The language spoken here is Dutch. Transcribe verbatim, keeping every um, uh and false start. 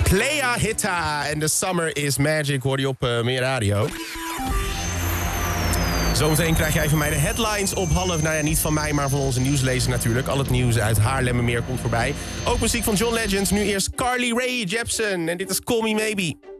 Playa Hitta en The Summer is Magic hoor je op uh, Meer Radio. Zometeen krijg jij van mij de headlines op half... Nou ja, niet van mij, maar van onze nieuwslezer natuurlijk. Al het nieuws uit Haarlemmermeer komt voorbij. Ook muziek van John Legend. Nu eerst Carly Rae Jepsen. En dit is Call Me Maybe.